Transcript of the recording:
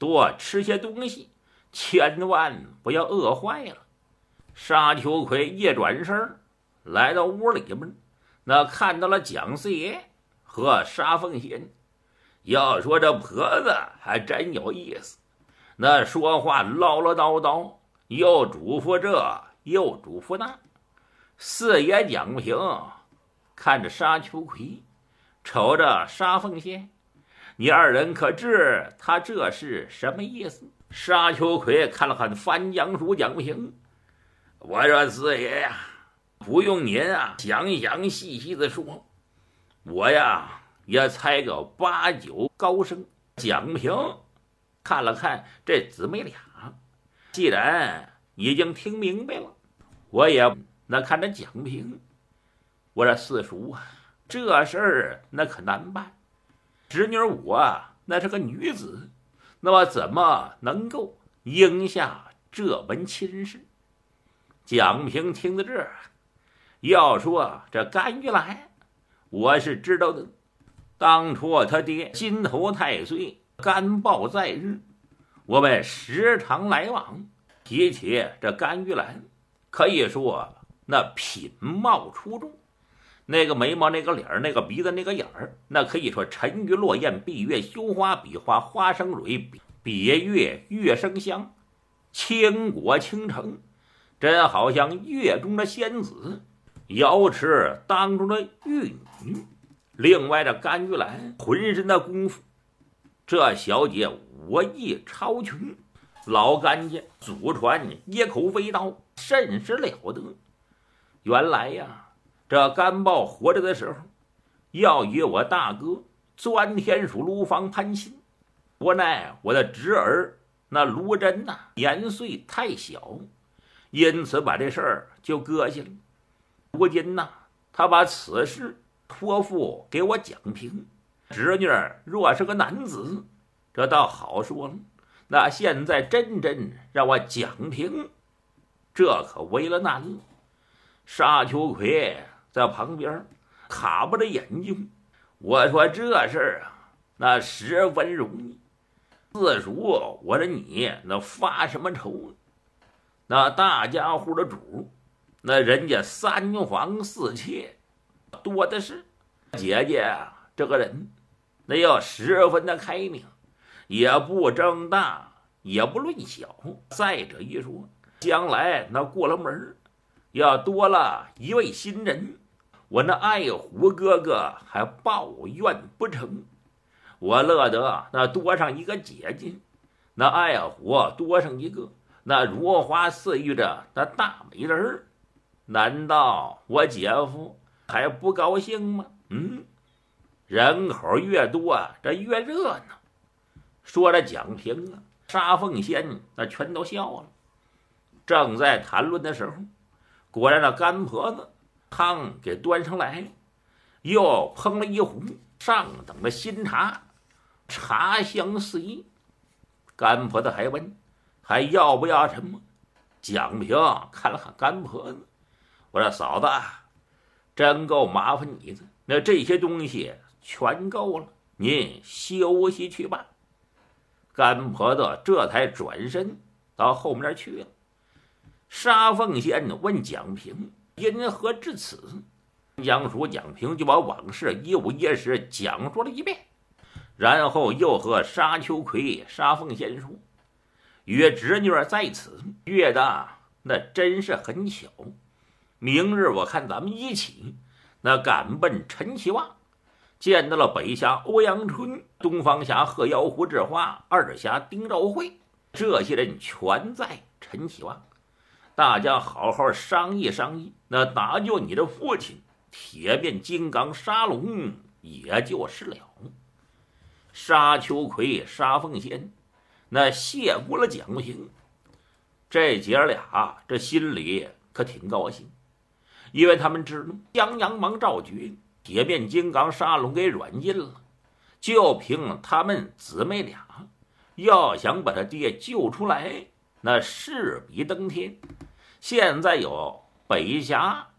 多吃些东西，千万不要饿坏了。沙秋葵一转身来到屋里边，那看到了蒋四爷和沙凤仙。要说这婆子还真有意思，那说话唠唠叨叨，又嘱咐这又嘱咐那。四爷蒋平看着沙秋葵，瞅着沙凤仙，你二人可知他这是什么意思？沙秋葵看了看翻江鼠蒋平，我说四爷呀，不用您详详细细的说，我呀也猜个8、9高升。蒋平看了看这姊妹俩，既然已经听明白了，我也那看着蒋平，我说四叔这事儿那可难办。侄女我那是个女子，那么怎么能够应下这门亲事？蒋平听到这儿，要说这甘玉兰，我是知道的。当初他爹金头太岁甘报在日，我们时常来往。提起这甘玉兰，可以说那品貌出众，那个眉毛，那个脸，那个鼻子，那个眼儿，那可以说沉鱼落雁，闭月羞花，比花花生蕊，别月月生香，倾国倾城，真好像月中的仙子，瑶池当中的玉女。另外这甘玉兰浑身的功夫，这小姐武艺超群，老甘家祖传一口飞刀，甚是了得。原来呀，这甘豹活着的时候，要与我大哥钻天鼠卢房攀亲，无奈我的侄儿那卢真年岁太小，因此把这事儿就搁下了。如今他把此事托付给我蒋平，侄女若是个男子，这倒好说了。那现在真让我蒋平，这可为了难了。沙秋葵在旁边卡巴着眼睛，我说这事儿那十分容易。四叔，我说你那发什么愁？那大家户的主，那人家3房4妾多的是。姐姐这个人那要十分的开明，也不争大，也不论小。再者一说，将来那过了门，要多了一位新人，我那爱虎哥哥还抱怨不成？我乐得那多上一个姐姐，那爱虎多上一个，那如花似玉的那大美人，难道我姐夫还不高兴吗？人口越多这越热闹。说着蒋平沙凤仙那全都笑了。正在谈论的时候，果然那干婆子汤给端上来，又烹了一壶上等的新茶，茶香四溢。干婆子还问还要不要什么？蒋平看了看干婆子，我说嫂子真够麻烦你的，那这些东西全够了，您休息去吧。干婆子这才转身到后面去了。沙凤仙问蒋平因何至此，江叔蒋平就把往事一五一十讲述了一遍，然后又和沙秋葵沙凤仙说，与侄女在此约的那真是很巧，明日我看咱们一起那赶奔陈其望，见到了北峡欧阳春、东方峡鹤妖胡志花、二峡丁兆会，这些人全在陈其望，大家好好商议商议，那打救你的父亲铁面金刚沙龙也就是了。沙秋葵沙凤仙那谢过了蒋平，这姐俩这心里可挺高兴，因为他们知道江阳忙赵绝铁面金刚沙龙给软禁了，就凭他们姊妹俩要想把他爹救出来，那势比登天。现在有北峡